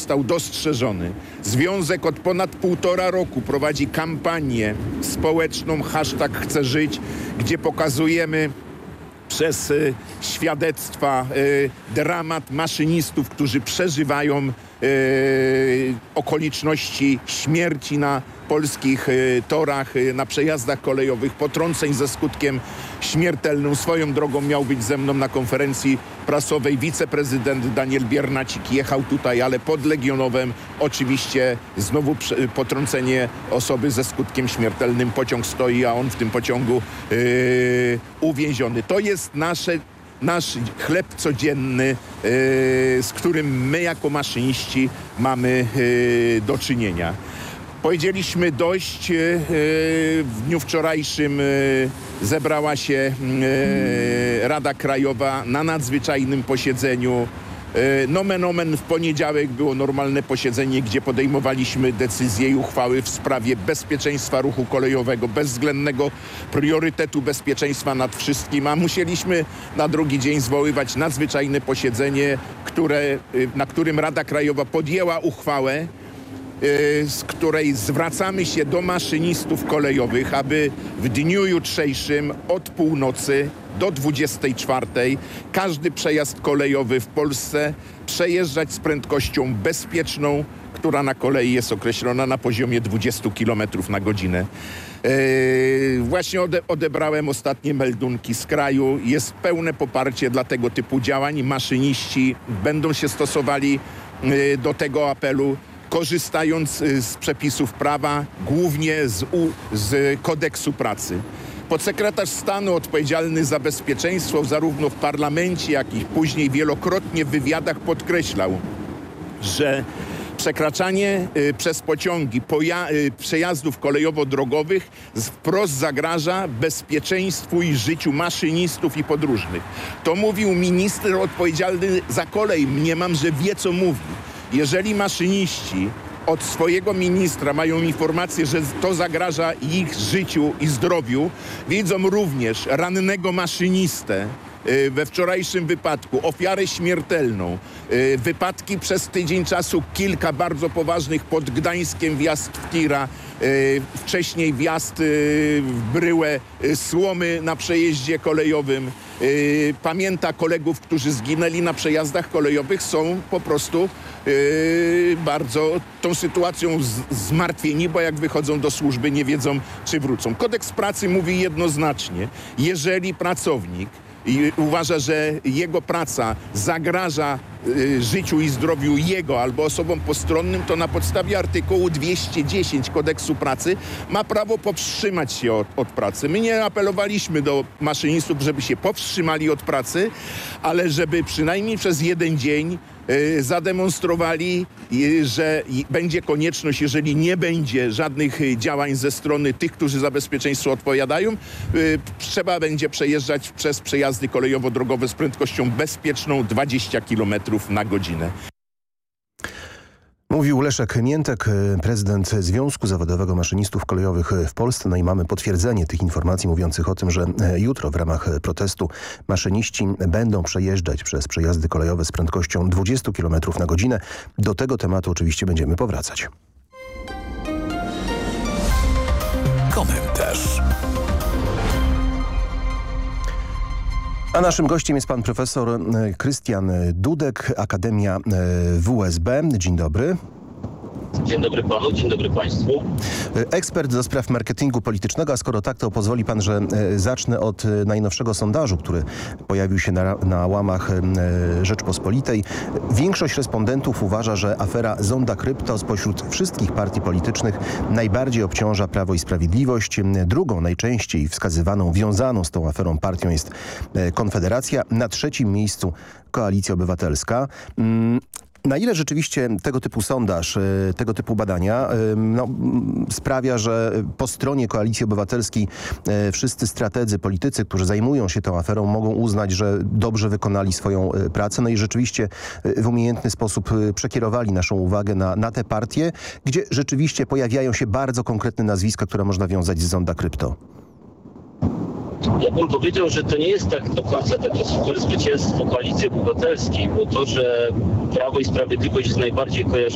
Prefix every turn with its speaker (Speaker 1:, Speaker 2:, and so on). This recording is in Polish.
Speaker 1: został dostrzeżony. Związek od ponad 1,5 roku prowadzi kampanię społeczną #Chcę żyć, gdzie pokazujemy przez świadectwa dramat maszynistów, którzy przeżywają okoliczności śmierci na polskich torach, na przejazdach kolejowych, potrąceń ze skutkiem śmiertelnym. Swoją drogą miał być ze mną na konferencji prasowej wiceprezydent Daniel Biernacik. Jechał tutaj, ale pod Legionowem oczywiście znowu potrącenie osoby ze skutkiem śmiertelnym. Pociąg stoi, a on w tym pociągu uwięziony. To jest nasz chleb codzienny, z którym my jako maszyniści mamy do czynienia. Powiedzieliśmy dość. W dniu wczorajszym zebrała się Rada Krajowa na nadzwyczajnym posiedzeniu. Nomen omen w poniedziałek było normalne posiedzenie, gdzie podejmowaliśmy decyzje i uchwały w sprawie bezpieczeństwa ruchu kolejowego, bezwzględnego priorytetu bezpieczeństwa nad wszystkim, a musieliśmy na drugi dzień zwoływać nadzwyczajne posiedzenie, na którym Rada Krajowa podjęła uchwałę, z której zwracamy się do maszynistów kolejowych, aby w dniu jutrzejszym od północy do 24 każdy przejazd kolejowy w Polsce przejeżdżać z prędkością bezpieczną, która na kolei jest określona na poziomie 20 km na godzinę. Właśnie odebrałem ostatnie meldunki z kraju. Jest pełne poparcie dla tego typu działań. Maszyniści będą się stosowali do tego apelu, korzystając z przepisów prawa, głównie z kodeksu pracy. Podsekretarz stanu odpowiedzialny za bezpieczeństwo zarówno w parlamencie, jak i później wielokrotnie w wywiadach podkreślał, że przekraczanie przez pociągi przejazdów kolejowo-drogowych wprost zagraża bezpieczeństwu i życiu maszynistów i podróżnych. To mówił minister odpowiedzialny za kolej. Mniemam, że wie, co mówi. Jeżeli maszyniści od swojego ministra mają informację, że to zagraża ich życiu i zdrowiu, widzą również rannego maszynistę, we wczorajszym wypadku ofiarę śmiertelną, wypadki przez tydzień czasu kilka bardzo poważnych pod Gdańskiem, wjazd w Tira, wcześniej wjazd w Bryłę, słomy na przejeździe kolejowym. Pamięta kolegów, którzy zginęli na przejazdach kolejowych, są po prostu bardzo tą sytuacją zmartwieni, bo jak wychodzą do służby, nie wiedzą, czy wrócą. Kodeks pracy mówi jednoznacznie, jeżeli pracownik uważa, że jego praca zagraża życiu i zdrowiu jego albo osobom postronnym, to na podstawie artykułu 210 Kodeksu Pracy ma prawo powstrzymać się od pracy. My nie apelowaliśmy do maszynistów, żeby się powstrzymali od pracy, ale żeby przynajmniej przez jeden dzień zademonstrowali, że będzie konieczność, jeżeli nie będzie żadnych działań ze strony tych, którzy za bezpieczeństwo odpowiadają, trzeba będzie przejeżdżać przez przejazdy kolejowo-drogowe z prędkością bezpieczną 20 km na godzinę.
Speaker 2: Mówił Leszek Miętek, prezydent Związku Zawodowego Maszynistów Kolejowych w Polsce. No i mamy potwierdzenie tych informacji mówiących o tym, że jutro w ramach protestu maszyniści będą przejeżdżać przez przejazdy kolejowe z prędkością 20 km na godzinę. Do tego tematu oczywiście będziemy powracać.
Speaker 3: Komentarz.
Speaker 2: A naszym gościem jest pan profesor Krystian Dudek, Akademia WSB. Dzień dobry.
Speaker 4: Dzień dobry panu, dzień dobry państwu.
Speaker 2: Ekspert do spraw marketingu politycznego, a skoro tak, to pozwoli pan, że zacznę od najnowszego sondażu, który pojawił się na łamach Rzeczpospolitej. Większość respondentów uważa, że afera Zonda Krypto spośród wszystkich partii politycznych najbardziej obciąża Prawo i Sprawiedliwość. Drugą najczęściej wskazywaną, wiązaną z tą aferą partią jest Konfederacja. Na trzecim miejscu Koalicja Obywatelska. Na ile rzeczywiście tego typu sondaż, tego typu badania sprawia, że po stronie Koalicji Obywatelskiej wszyscy strategzy, politycy, którzy zajmują się tą aferą, mogą uznać, że dobrze wykonali swoją pracę, no i rzeczywiście w umiejętny sposób przekierowali naszą uwagę na te partie, gdzie rzeczywiście pojawiają się bardzo konkretne nazwiska, które można wiązać z Zonda Krypto?
Speaker 4: Ja bym powiedział, że to nie jest tak do końca takie super zwycięstwo Koalicji Obywatelskiej, bo to, że Prawo i Sprawiedliwość jest najbardziej kojarzone